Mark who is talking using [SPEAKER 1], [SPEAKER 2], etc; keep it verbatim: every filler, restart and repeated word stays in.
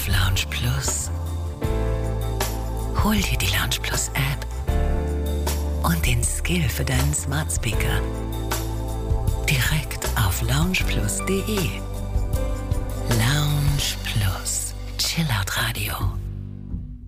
[SPEAKER 1] Lounge Plus. Hol dir die Lounge Plus App und den Skill für deinen Smart Speaker direkt auf lounge plus punkt de.